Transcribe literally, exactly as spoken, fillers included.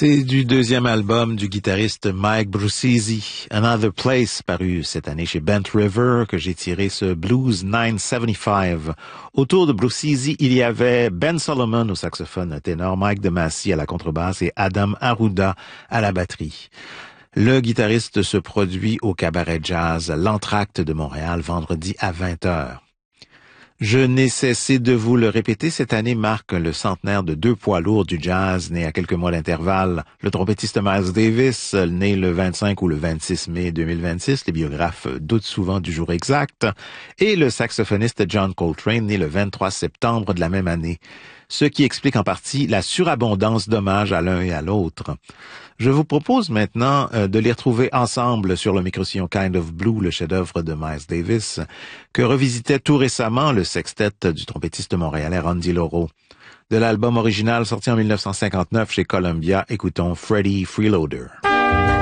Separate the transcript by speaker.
Speaker 1: C'est du deuxième album du guitariste Mike Brucisi, Another Place, paru cette année chez Bent River, que j'ai tiré ce Blues neuf cent soixante-quinze. Autour de Brucisi, il y avait Ben Solomon au saxophone ténor, Mike DeMasi à la contrebasse et Adam Arruda à la batterie. Le guitariste se produit au Cabaret Jazz, l'Entracte de Montréal, vendredi à vingt heures. Je n'ai cessé de vous le répéter, cette année marque le centenaire de deux poids lourds du jazz nés à quelques mois d'intervalle. Le trompettiste Miles Davis, né le vingt-cinq ou le vingt-six mai deux mille vingt-six, les biographes doutent souvent du jour exact, et le saxophoniste John Coltrane, né le vingt-trois septembre de la même année, ce qui explique en partie la surabondance d'hommages à l'un et à l'autre. Je vous propose maintenant euh, de les retrouver ensemble sur le microsillon Kind of Blue, le chef-d'œuvre de Miles Davis, que revisitait tout récemment le sextet du trompettiste montréalais Randy Loro. De l'album original sorti en mille neuf cent cinquante-neuf chez Columbia, écoutons Freddie Freeloader.